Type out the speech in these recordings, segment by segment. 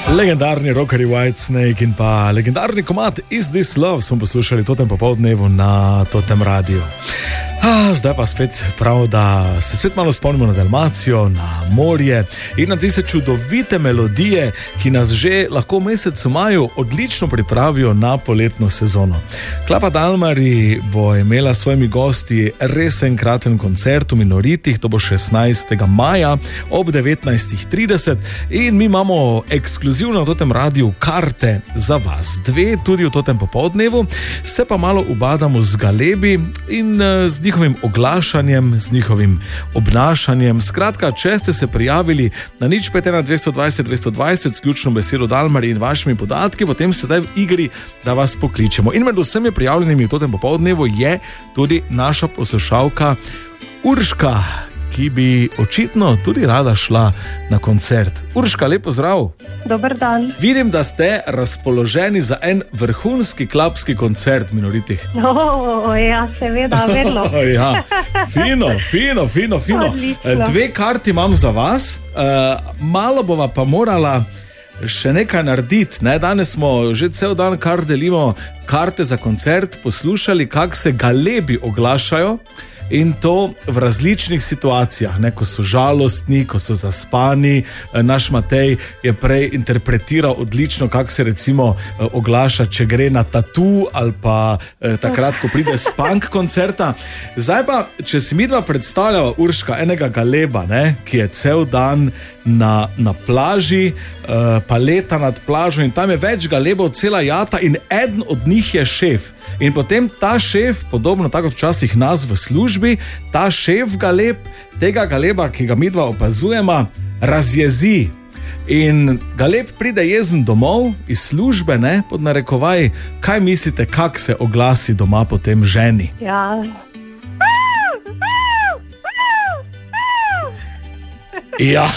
Legendarni rockeri Whitesnake in pa legendarni komad Is This Love smo poslušali totem popoldnevu na Totem radiju. Zdaj pa spet prav, da se spet malo spomnimo na Dalmacijo, na morje in na tiste čudovite melodije, ki nas že lahko v mesecu maju odlično pripravijo na poletno sezono. Klapa Dalmari bo imela s svojimi gosti res enkraten koncert v Minoritih, to bo 16. maja ob 19.30 in mi imamo ekskluzivno v Totem radiju karte za vas. 2 tudi v Totem popoldnevu, se pa malo ubadamo z Galebi in z njihovim oglašanjem, z njihovim obnašanjem. Skratka, če ste se prijavili na 051 220 220 s ključno besedo Dalmari in vašimi podatki, potem ste zdaj v igri, da vas pokličemo. In med vsemi prijavljenimi v Totem popoldnevu je tudi naša poslušalka Urška, ki bi očitno tudi rada šla na koncert. Urška, lep pozdrav. Dober dan. Vidim, da ste razpoloženi za en vrhunski klapski koncert v Minoritih. Ja, seveda, vedno. Ja, fino. Odlično. 2 karti imam za vas, malo bova pa morala še nekaj narediti, ne? Danes smo že cel dan kar delimo karte za koncert, poslušali, kako se Galebi oglašajo. In to v različnih situacijah, ne? Ko so žalostni, ko so zaspani. Naš Matej je prej interpretiral odlično, kako se recimo oglaša, če gre na tatu ali pa takrat, ko pride s punk koncerta. Zdaj pa, če si midva predstavljava, Urška, enega Galeba, ne? Ki je cel dan na plaži, pa leta nad plažo in tam je več Galebov, cela jata in eden od njih je šef. In potem ta šef, podobno tako včasih nas v službi, ta šef Galeb, tega Galeba, ki ga midva opazujemo, razjezi. In Galeb pride jezen domov iz službe, ne, pod narekovaj. Kaj mislite, kak se oglasi doma potem ženi? Ja. Ja,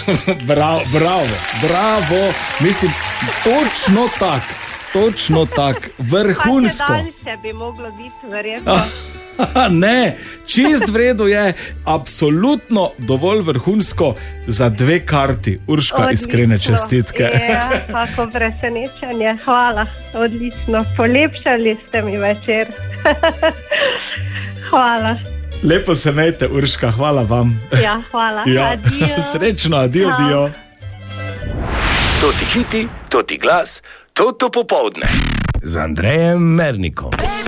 bravo. Mislim, točno tak, vrhunsko. Kaj daljše bi moglo biti, verjetno. Ne, čist v redu je, absolutno dovolj vrhunsko za 2 karti. Urška, odlično. Iskrene čestitke. Ja, kako presenečenje, hvala, odlično, polepšali ste mi večer. Hvala. Lepo se imejte, Urška, hvala vam. Ja, hvala, ja. Adijo. Srečno, adijo. To ti hiti, to ti glas, to popoldne z Andrejem Mernikom.